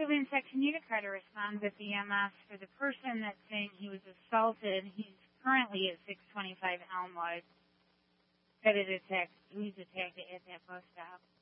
So, Lynette, can you try to respond with EMS for the person that's saying he was assaulted? He's currently at 625 Elmwood. That is attacked. He was attacked at that bus stop.